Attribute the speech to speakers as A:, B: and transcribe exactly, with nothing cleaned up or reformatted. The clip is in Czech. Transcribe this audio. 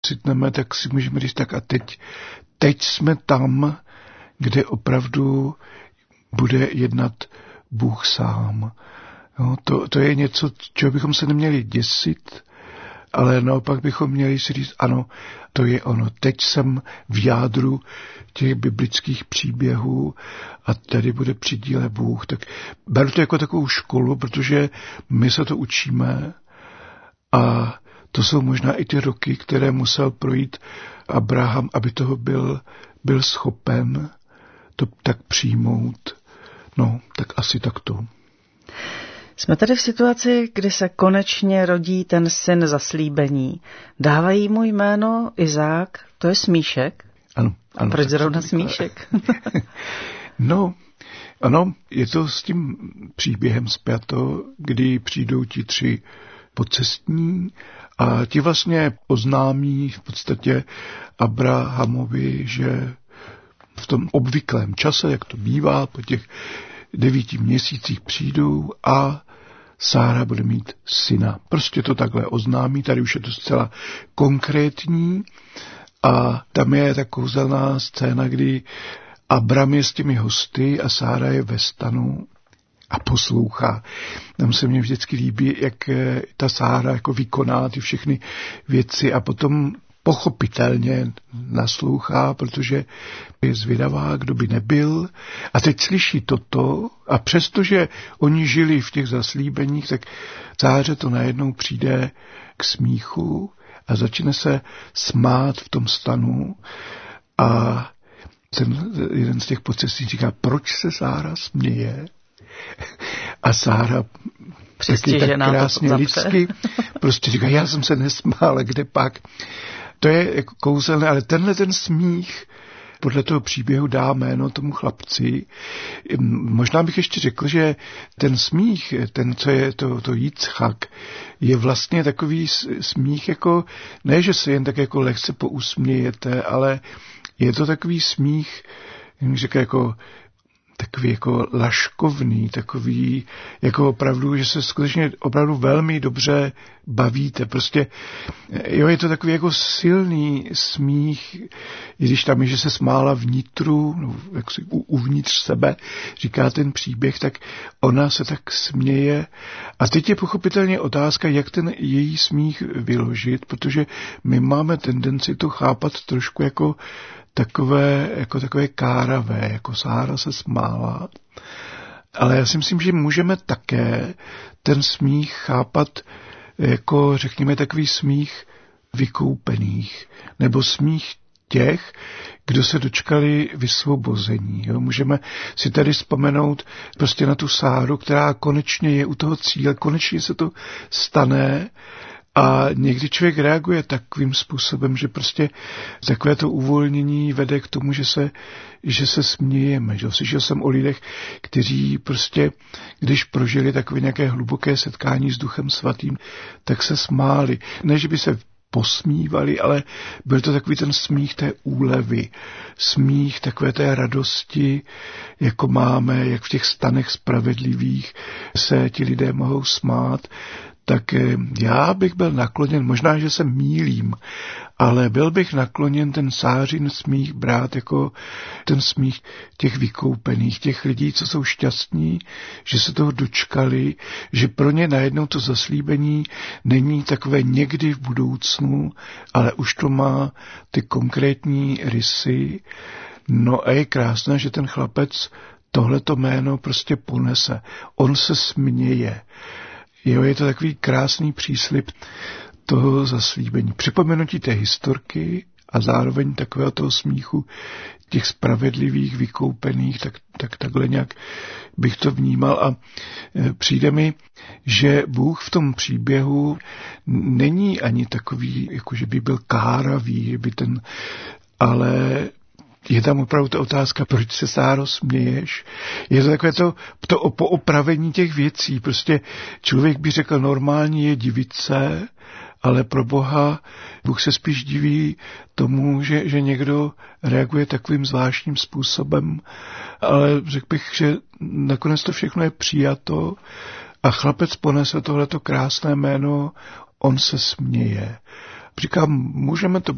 A: ocitneme, tak si můžeme říct tak a teď, teď jsme tam, kde opravdu bude jednat Bůh sám. No, to, to je něco, čeho bychom se neměli děsit, ale naopak bychom měli si říct, ano, to je ono. Teď jsem v jádru těch biblických příběhů a tady bude při díle Bůh. Tak beru to jako takovou školu, protože my se to učíme a to jsou možná i ty roky, které musel projít Abraham, aby toho byl, byl schopen to tak přijmout. No, tak asi takto.
B: Jsme tady v situaci, kdy se konečně rodí ten syn zaslíbení. Dávají mu jméno Izák, to je smíšek?
A: Ano. ano
B: A proč zrovna smíšek?
A: No, ano, je to s tím příběhem spjato, kdy přijdou ti tři pocestní a ti vlastně oznámí v podstatě Abrahamovi, že v tom obvyklém čase, jak to bývá, po těch devíti měsících přijdou a Sára bude mít syna. Prostě to takhle oznámí, tady už je to zcela konkrétní a tam je ta kouzelná scéna, kdy Abram je s těmi hosty a Sára je ve stanu a poslouchá. Tam se mně vždycky líbí, jak ta Sára jako vykoná ty všechny věci a potom pochopitelně naslouchá, protože je zvědavá, kdo by nebyl. A teď slyší toto a přestože oni žili v těch zaslíbeních, tak Sáře to najednou přijde k smíchu a začne se smát v tom stanu a ten jeden z těch pocestí říká, proč se Sára směje? A Sára taky tak krásně lidsky prostě říká, já jsem se nesmál, kde pak. To je jako kouzelné, ale tenhle ten smích podle toho příběhu dá jméno tomu chlapci. Možná bych ještě řekl, že ten smích, ten, co je to, to Jicchak, je vlastně takový smích jako, ne, že se jen tak jako lehce pousmějete, ale je to takový smích, jak říká, jako takový jako laškovný, takový jako opravdu, že se skutečně opravdu velmi dobře bavíte. Prostě, jo, je to takový jako silný smích, i když tam je, že se smála vnitru, no, jak si uvnitř sebe, říká ten příběh, tak ona se tak směje. A teď je pochopitelně otázka, jak ten její smích vyložit, protože my máme tendenci to chápat trošku jako takové, jako takové káravé, jako Sára se smála. Ale já si myslím, že můžeme také ten smích chápat jako, řekněme, takový smích vykoupených, nebo smích těch, kdo se dočkali vysvobození. Jo? Můžeme si tady vzpomenout prostě na tu Sáru, která konečně je u toho cíle, konečně se to stane. A někdy člověk reaguje takovým způsobem, že prostě takové to uvolnění vede k tomu, že se, že se smějeme. Že? Slyšel jsem o lidech, kteří prostě, když prožili takové nějaké hluboké setkání s Duchem Svatým, tak se smáli. Ne, že by se posmívali, ale byl to takový ten smích té úlevy, smích takové té radosti, jako máme, jak v těch stanech spravedlivých se ti lidé mohou smát. Tak já bych byl nakloněn, možná, že se mýlím, ale byl bych nakloněn ten Sářin smích brát jako ten smích těch vykoupených, těch lidí, co jsou šťastní, že se toho dočkali, že pro ně najednou to zaslíbení není takové někdy v budoucnu, ale už to má ty konkrétní rysy. No a je krásné, že ten chlapec tohleto jméno prostě ponese. On se směje. Jo, je to takový krásný příslib toho zaslíbení. Připomenutí té historky a zároveň takového toho smíchu těch spravedlivých, vykoupených, tak, tak takhle nějak bych to vnímal. A přijde mi, že Bůh v tom příběhu není ani takový, jako že by byl káravý, že by ten, ale je tam opravdu ta otázka, proč se, Sáro, směješ? Je to takové to, to poopravení těch věcí. Prostě člověk by řekl, normální je divit se, ale pro Boha Bůh se spíš diví tomu, že, že někdo reaguje takovým zvláštním způsobem. Ale řekl bych, že nakonec to všechno je přijato a chlapec ponese tohleto krásné jméno, on se směje. Říkám, můžeme to